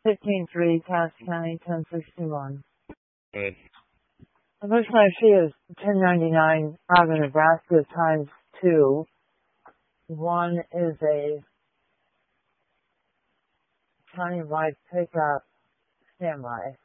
15-3, Cass County, 1061. Good. The person I see is 1099 out of Nebraska times 2. One is a countywide pickup standby.